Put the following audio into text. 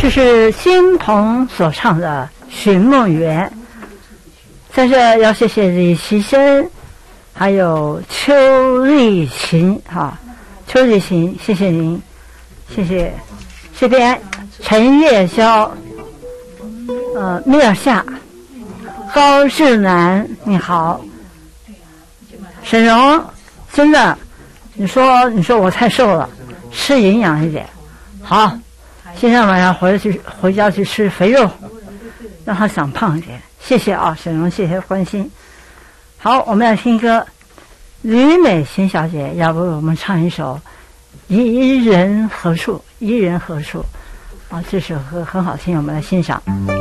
这是欣桐所唱的《寻梦园》。在这要谢谢李其生，还有邱丽琴哈，邱丽琴，谢谢您，谢谢。这边陈月霄，米尔夏，高志南，你好。沈荣，真的，你说我太瘦了，吃营养一点。好，今天晚上回家去吃肥肉，让他长胖一点。谢谢啊，沈荣，谢谢关心。好，我们要听歌，吕美琴小姐要为我们唱一首《伊人何处》，伊人何处啊，这首歌很好听，我们来欣赏。